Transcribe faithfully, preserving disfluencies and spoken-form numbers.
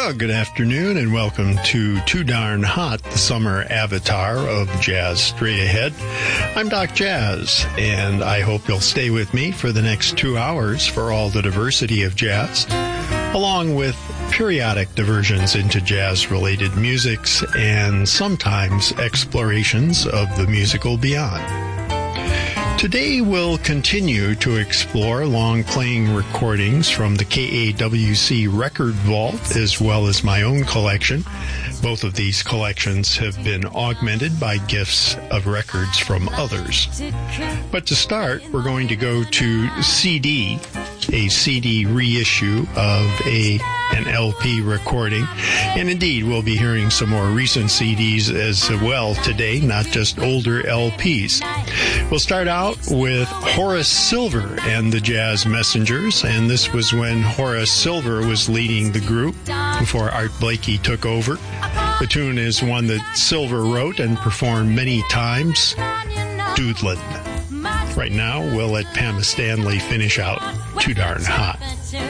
Well, good afternoon and welcome to Too Darn Hot, the summer avatar of Jazz Straight Ahead. I'm Doc Jazz, and I hope you'll stay with me for the next two hours for all the diversity of jazz, along with periodic diversions into jazz-related musics and sometimes explorations of the musical beyond. Today we'll continue to explore long-playing recordings from the K A W C Record Vault as well as my own collection. Both of these collections have been augmented by gifts of records from others. But to start, we're going to go to C D, a C D reissue of a an L P recording. And indeed, we'll be hearing some more recent C Ds as well today, not just older L Ps. We'll start out with Horace Silver and the Jazz Messengers, and this was when Horace Silver was leading the group before Art Blakey took over. The tune is one that Silver wrote and performed many times, Doodlin'. Right now, we'll let Pamela Stanley finish out Too Darn Hot.